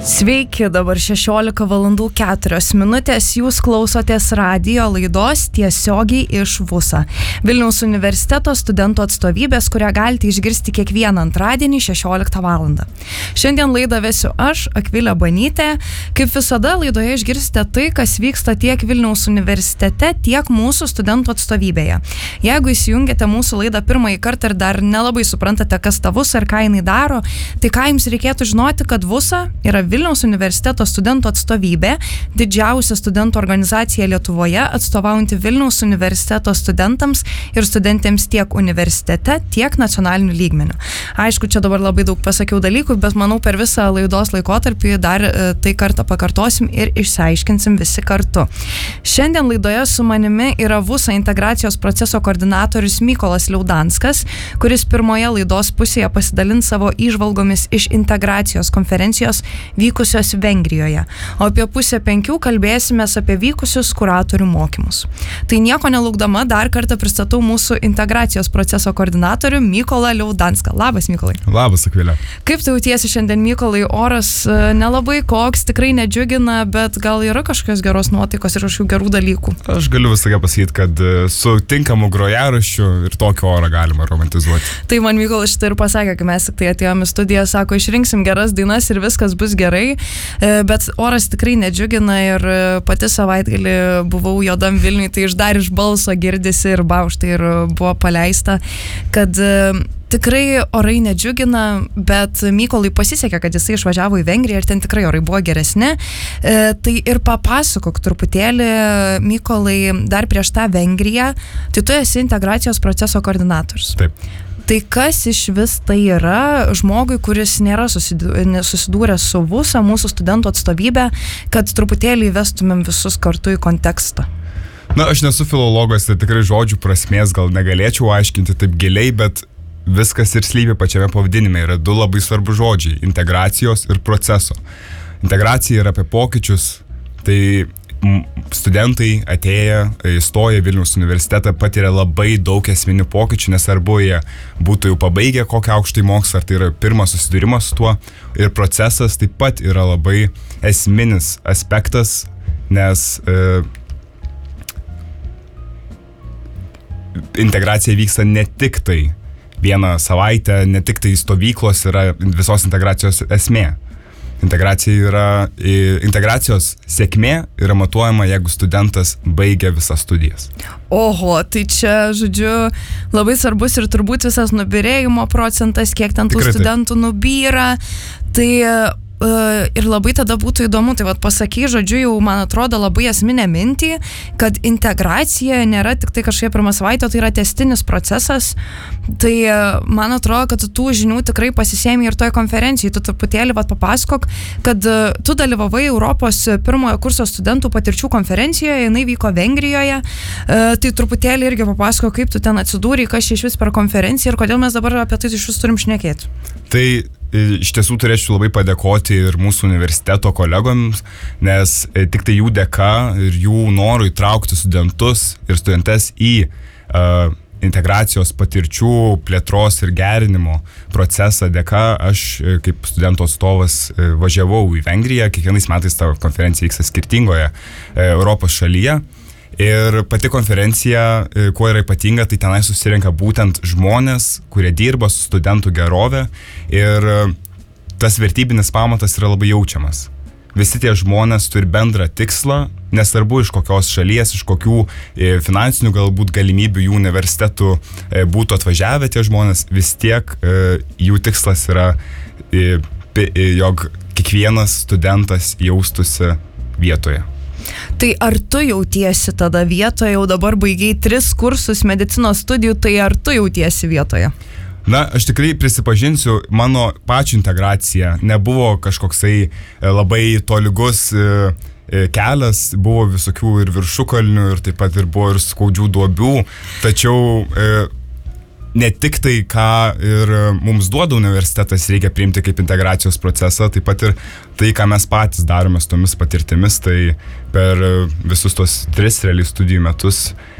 Sveiki, dabar 16 valandų 4 minutės, jūs klausotės radijo laidos tiesiogiai iš VUSA, Vilniaus universiteto studentų atstovybės, kurią galite išgirsti kiekvieną antradienį 16 valandą. Šiandien laidą vesiu aš, Akvilė Banytė. Kaip visada, laidoje išgirsite tai, kas vyksta tiek Vilniaus universitete, tiek mūsų studentų atstovybėje. Jeigu įsijungėte mūsų laidą pirmąjį kartą ir dar nelabai suprantate, kas ta VUSA ir ką jinai daro, tai ką jums reikėtų žinoti, kad VUSA yra Vilniaus universiteto studentų atstovybė, didžiausia studentų organizacija Lietuvoje, atstovaujanti Vilniaus universiteto studentams ir studentėms tiek universitete, tiek nacionaliniu lygmeniu. Aišku, čia dabar labai daug pasakiau dalykų, bet manau per visą laidos laikotarpį dar tai kartą pakartosim ir išsiaiškinsim visi kartu. Šiandien laidoje su manimi yra VUSA integracijos proceso koordinatorius Mykolas Liaudanskas, kuris pirmoje laidos pusėje pasidalins savo įžvalgomis iš integracijos konferencijos vykusios Vengrijoje, o apie 4:30 kalbėsimės apie vykusius kuratorių mokymus. Tai nieko nelaukdama dar kartą pristatau mūsų integracijos proceso koordinatorių Mykolą Liaudanską. Labas, Mykolai. Labas, Akvilė. Kaip tu jautiesi šiandien, Mykolai? Oras nelabai koks, tikrai nedžiugina, bet gal yra kažkokios geros nuotaikos ir kažkokių gerų dalykų? Aš galiu visą pasakyti, kad su tinkamu grojaraščiu ir tokį orą galima romantizuoti. Tai man Mykolas šitą ir pasakė, kai mes tik tai atėjome į studiją, sako, išrinksim geras dainas ir viskas bus gerai. Bet oras tikrai nedžiugina ir pati savaitgalį buvau juodam Vilniui, tai iš balso girdisi ir štai ir buvo paleista, kad tikrai orai nedžiugina, bet Mykolui pasisekė, kad jisai išvažiavo į Vengriją ir ten tikrai orai buvo geresni. Tai ir papasakok truputėlį, Mykolai, dar prieš tą Vengriją, tai tu esi integracijos proceso koordinatorius. Taip. Tai kas iš vis tai yra žmogui, kuris nėra susidūręs su VUSA, mūsų studentų atstovybė, kad truputėlį įvestumėm visus kartu į kontekstą? Na, aš nesu filologas, tai tikrai žodžių prasmės gal negalėčiau aiškinti taip giliai, bet viskas ir slypi pačiame pavadinime. Yra du labai svarbus žodžiai – integracijos ir proceso. Integracija yra apie pokyčius, tai studentai atėję, įstoję Vilniaus universitetą patiria labai daug esminių pokyčių, nesvarbu jie būtų jau pabaigę kokią aukštąjį mokslą, ar tai yra pirmas susidūrimas su tuo. Ir procesas taip pat yra labai esminis aspektas, nes integracija vyksta ne tik tai vieną savaitę, ne tik tai stovyklos yra visos integracijos esmė. Integracijos sėkmė yra matuojama, jeigu studentas baigia visas studijas. Oho, tai čia, žodžiu, labai svarbus ir turbūt visas nubyrėjimo procentas, kiek ten tų studentų nubyra. Tai ir labai tada būtų įdomu, tai pasaky, žodžiu, jau man atrodo labai esminę mintį, kad integracija nėra tik tai kažkokia pirmą savaitę, tai yra tęstinis procesas. Tai man atrodo, kad tų žinių tikrai pasisėmė ir toje konferencijoje. Tu truputėlį papasakok, kad tu dalyvavai Europos pirmojo kurso studentų patirčių konferencijoje, jinai vyko Vengrijoje. Tai truputėlį irgi papasakok, kaip tu ten atsidūrei, kas čia iš vis per konferenciją ir kodėl mes dabar apie tai iš vis turim šnekėti. Tai iš tiesų turėčiau labai padėkoti ir mūsų universiteto kolegoms, nes tik tai jų dėka ir jų norų įtraukti studentus ir studentes į integracijos patirčių plėtros ir gerinimo procesą dėka aš kaip studento atstovas važiavau į Vengriją. Kiekvienais metais ta konferencija vyksta skirtingoje Europos šalyje. Ir pati konferencija, kuo yra ypatinga, tai tenai susirenka būtent žmonės, kurie dirba su studentų gerove, ir tas vertybinis pamatas yra labai jaučiamas. Visi tie žmonės turi bendrą tikslą, nesvarbu iš kokios šalies, iš kokių finansinių galbūt galimybių jų universitetų būtų atvažiavę tie žmonės, vis tiek jų tikslas yra, jog kiekvienas studentas jaustųsi vietoje. Tai ar tu jautiesi tada vietoje, jau dabar baigiai 3 kursus medicinos studijų, tai ar tu jautiesi vietoje? Na, aš tikrai prisipažinsiu, mano pačių integracija nebuvo kažkoksai labai tolygus kelias, buvo visokių ir viršukalnių, ir taip pat ir buvo ir skaudžių duobių, tačiau ne tik tai, ką ir mums duoda universitetas, reikia priimti kaip integracijos procesą, taip pat ir tai, ką mes patys darome su tomis patirtimis, tai per visus tos 3 realiai studijų metus